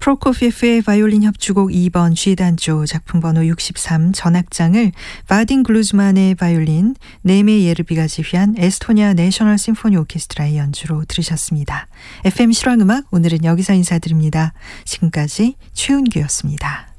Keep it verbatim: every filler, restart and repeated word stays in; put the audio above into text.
프로코피에프의 바이올린 협주곡 이 번 G단조 작품 번호 육십삼 전악장을 바딘 글루즈만의 바이올린, 네메 예르비가 지휘한 에스토니아 내셔널 심포니 오케스트라의 연주로 들으셨습니다. 에프엠 실황음악 오늘은 여기서 인사드립니다. 지금까지 최은규였습니다.